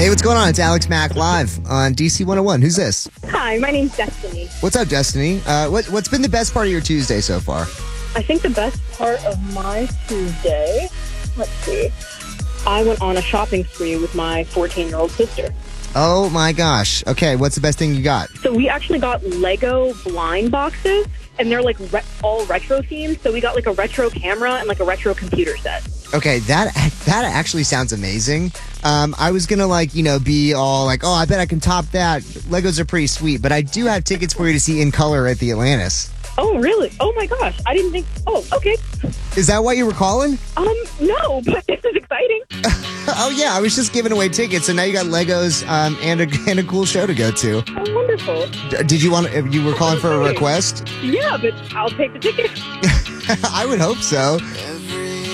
Hey, what's going on? It's Alex Mack live on DC 101. Who's this? Hi, my name's Destiny. What's up, Destiny? What's been the best part of your Tuesday so far? I think the best part of my Tuesday, let's see, I went on a shopping spree with my 14-year-old sister. Oh my gosh. Okay, what's the best thing you got? So we actually got Lego blind boxes, and they're like all retro themed. So we got like a retro camera and like a retro computer set. Okay, that actually sounds amazing. I was gonna be all like, oh, I bet I can top that. Legos are pretty sweet, but I do have tickets for you to see In Color at the Atlantis. Oh, really? Oh my gosh. I didn't think. Oh, okay. Is that why you were calling? No, but this is exciting. Oh yeah, I was just giving away tickets, so now you got Legos and a cool show to go to. Oh, wonderful. Did you want? You were calling for a request? Yeah, but I'll take the ticket. I would hope so.